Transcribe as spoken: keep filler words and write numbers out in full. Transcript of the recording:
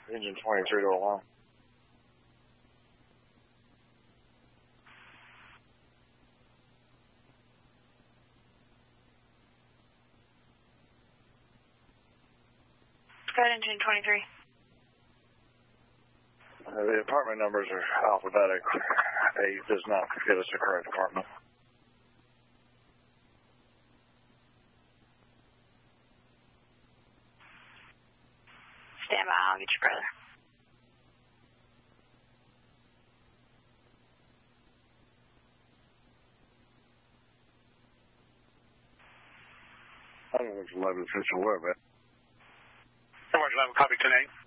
Engine twenty-three to alarm. Go ahead, engine twenty-three. Uh, the apartment numbers are alphabetic. Eight does not give us the correct apartment. Stand by, I'll get your brother. I don't know which eleven official where, but. George eleven, copy ten eight.